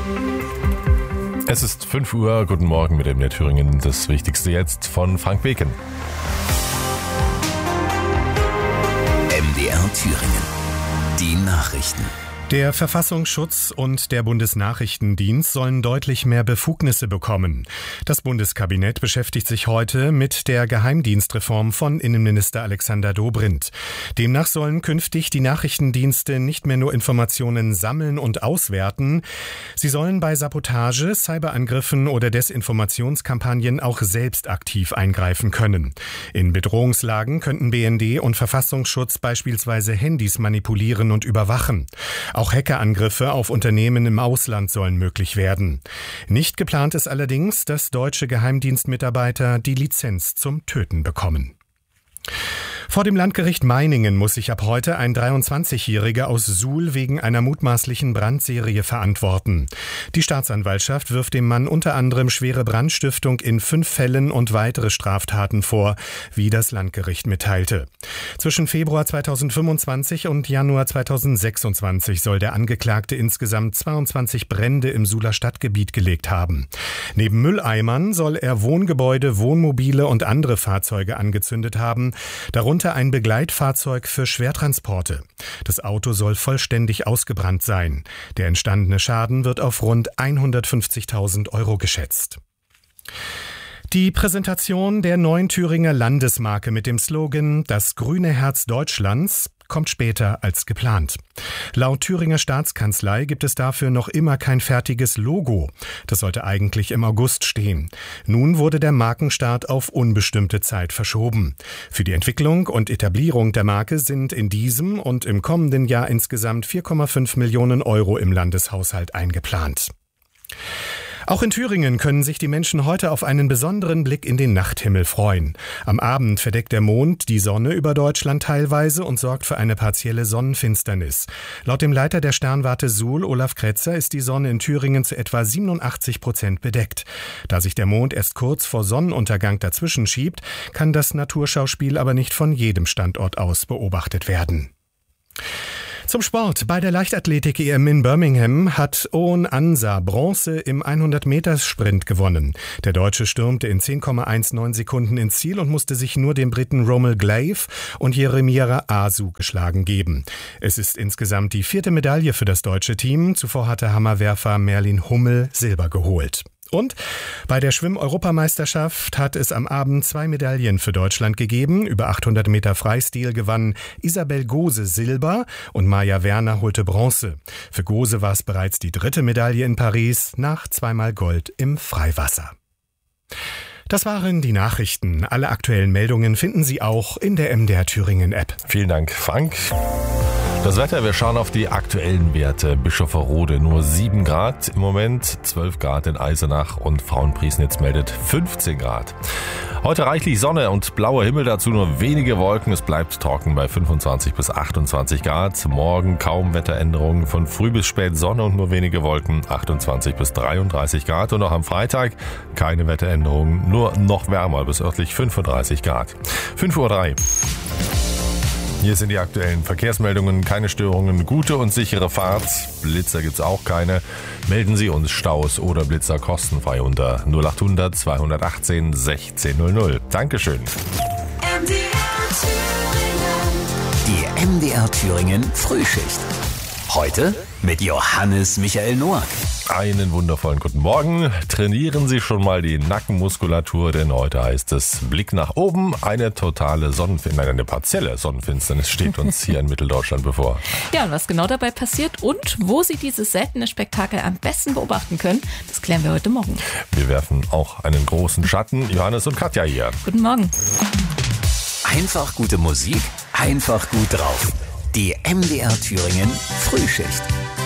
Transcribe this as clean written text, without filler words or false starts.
Es ist 5 Uhr, guten Morgen mit MDR Thüringen. Das Wichtigste jetzt von Frank Beken. MDR Thüringen. Die Nachrichten. Der Verfassungsschutz und der Bundesnachrichtendienst sollen deutlich mehr Befugnisse bekommen. Das Bundeskabinett beschäftigt sich heute mit der Geheimdienstreform von Innenminister Alexander Dobrindt. Demnach sollen künftig die Nachrichtendienste nicht mehr nur Informationen sammeln und auswerten. Sie sollen bei Sabotage, Cyberangriffen oder Desinformationskampagnen auch selbst aktiv eingreifen können. In Bedrohungslagen könnten BND und Verfassungsschutz beispielsweise Handys manipulieren und überwachen. Auch Hackerangriffe auf Unternehmen im Ausland sollen möglich werden. Nicht geplant ist allerdings, dass deutsche Geheimdienstmitarbeiter die Lizenz zum Töten bekommen. Vor dem Landgericht Meiningen muss sich ab heute ein 23-Jähriger aus Suhl wegen einer mutmaßlichen Brandserie verantworten. Die Staatsanwaltschaft wirft dem Mann unter anderem schwere Brandstiftung in 5 Fällen und weitere Straftaten vor, wie das Landgericht mitteilte. Zwischen Februar 2025 und Januar 2026 soll der Angeklagte insgesamt 22 Brände im Suhler Stadtgebiet gelegt haben. Neben Mülleimern soll er Wohngebäude, Wohnmobile und andere Fahrzeuge angezündet haben, darunter ein Begleitfahrzeug für Schwertransporte. Das Auto soll vollständig ausgebrannt sein. Der entstandene Schaden wird auf rund 150.000 Euro geschätzt. Die Präsentation der neuen Thüringer Landesmarke mit dem Slogan »Das grüne Herz Deutschlands« kommt später als geplant. Laut Thüringer Staatskanzlei gibt es dafür noch immer kein fertiges Logo. Das sollte eigentlich im August stehen. Nun wurde der Markenstart auf unbestimmte Zeit verschoben. Für die Entwicklung und Etablierung der Marke sind in diesem und im kommenden Jahr insgesamt 4,5 Millionen Euro im Landeshaushalt eingeplant. Auch in Thüringen können sich die Menschen heute auf einen besonderen Blick in den Nachthimmel freuen. Am Abend verdeckt der Mond die Sonne über Deutschland teilweise und sorgt für eine partielle Sonnenfinsternis. Laut dem Leiter der Sternwarte Suhl, Olaf Kretzer, ist die Sonne in Thüringen zu etwa 87% bedeckt. Da sich der Mond erst kurz vor Sonnenuntergang dazwischen schiebt, kann das Naturschauspiel aber nicht von jedem Standort aus beobachtet werden. Zum Sport. Bei der Leichtathletik-EM in Birmingham hat Owen Ansa Bronze im 100-Meter-Sprint gewonnen. Der Deutsche stürmte in 10,19 Sekunden ins Ziel und musste sich nur dem Briten Rommel Glaive und Jeremira Asu geschlagen geben. Es ist insgesamt die 4. Medaille für das deutsche Team. Zuvor hatte Hammerwerfer Merlin Hummel Silber geholt. Und bei der Schwimm-Europameisterschaft hat es am Abend 2 Medaillen für Deutschland gegeben. Über 800 Meter Freistil gewann Isabel Gose Silber und Maja Werner holte Bronze. Für Gose war es bereits die 3. Medaille in Paris nach 2-mal Gold im Freiwasser. Das waren die Nachrichten. Alle aktuellen Meldungen finden Sie auch in der MDR Thüringen App. Vielen Dank, Frank. Das Wetter, wir schauen auf die aktuellen Werte. Bischofferode nur 7 Grad im Moment, 12 Grad in Eisenach und Frauenpriesnitz meldet 15 Grad. Heute reichlich Sonne und blauer Himmel, dazu nur wenige Wolken. Es bleibt trocken bei 25 bis 28 Grad. Morgen kaum Wetteränderungen, von früh bis spät Sonne und nur wenige Wolken, 28 bis 33 Grad. Und auch am Freitag keine Wetteränderungen, nur noch wärmer bis örtlich 35 Grad. 5:03 Uhr. Hier sind die aktuellen Verkehrsmeldungen. Keine Störungen, gute und sichere Fahrt. Blitzer gibt's auch keine. Melden Sie uns Staus oder Blitzer kostenfrei unter 0800 218 1600. Dankeschön. Die MDR Thüringen Frühschicht. Heute mit Johannes Michael Noack. Einen wundervollen guten Morgen. Trainieren Sie schon mal die Nackenmuskulatur, denn heute heißt es Blick nach oben. Eine partielle Sonnenfinsternis steht uns hier in Mitteldeutschland bevor. Ja, und was genau dabei passiert und wo Sie dieses seltene Spektakel am besten beobachten können, das klären wir heute Morgen. Wir werfen auch einen großen Schatten. Johannes und Katja hier. Guten Morgen. Einfach gute Musik, einfach gut drauf. Die MDR Thüringen Frühschicht.